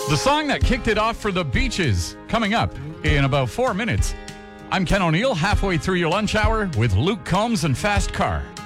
The song that kicked it off for the Beaches, coming up in about 4 minutes. I'm Ken O'Neill, halfway through your lunch hour with Luke Combs and Fast Car.